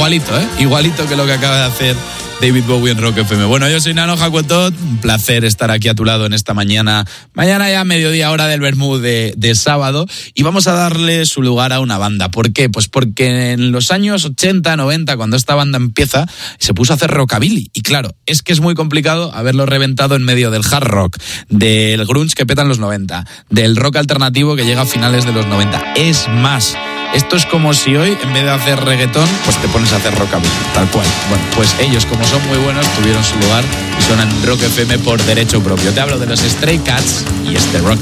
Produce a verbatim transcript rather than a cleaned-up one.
igualito, ¿eh? Igualito que lo que acaba de hacer David Bowie en Rock F M. Bueno, yo soy Nano Jacuetot, un placer estar aquí a tu lado en esta mañana, mañana ya mediodía, hora del vermú de, de sábado, y vamos a darle su lugar a una banda. ¿Por qué? Pues porque en los años ochenta, noventa, cuando esta banda empieza, se puso a hacer rockabilly, y claro, es que es muy complicado haberlo reventado en medio del hard rock, del grunge que peta en los noventa, del rock alternativo que llega a finales de los noventa. Es más, esto es como si hoy, en vez de hacer reggaetón, pues te pones a hacer rockabilly, tal cual. Bueno, pues ellos, como son muy buenos, tuvieron su lugar y suenan Rock F M por derecho propio. Te hablo de los Stray Cats y este Rock